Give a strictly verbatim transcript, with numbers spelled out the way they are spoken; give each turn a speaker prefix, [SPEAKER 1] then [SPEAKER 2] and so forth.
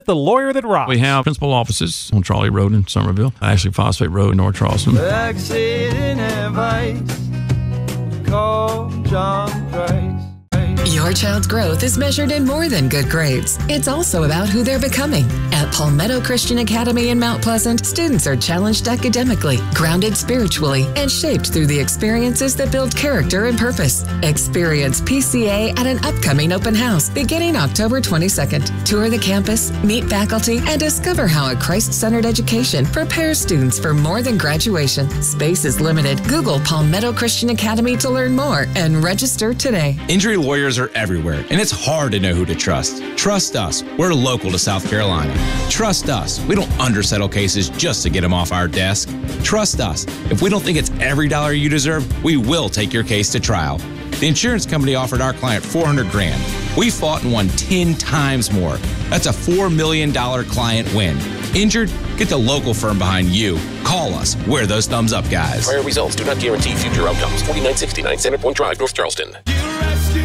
[SPEAKER 1] The lawyer that rocks.
[SPEAKER 2] We have principal offices on Trolley Road in Somerville, Ashley Phosphate Road in North Charleston.
[SPEAKER 3] Accident advice. Call John Price.
[SPEAKER 4] Your child's growth is measured in more than good grades. It's also about who they're becoming. At Palmetto Christian Academy in Mount Pleasant, students are challenged academically, grounded spiritually, and shaped through the experiences that build character and purpose. Experience P C A at an upcoming open house beginning October twenty-second. Tour the campus, meet faculty, and discover how a Christ-centered education prepares students for more than graduation. Space is limited. Google Palmetto Christian Academy to learn more and register today.
[SPEAKER 5] Injury lawyers are everywhere, and it's hard to know who to trust. Trust us. We're local to South Carolina. Trust us. We don't undersettle cases just to get them off our desk. Trust us. If we don't think it's every dollar you deserve, we will take your case to trial. The insurance company offered our client four hundred grand. We fought and won ten times more. That's a four million dollars client win. Injured? Get the local firm behind you. Call us. We're those thumbs up guys.
[SPEAKER 6] Prior results do not guarantee future outcomes. forty-nine sixty-nine Center Point Drive, North Charleston.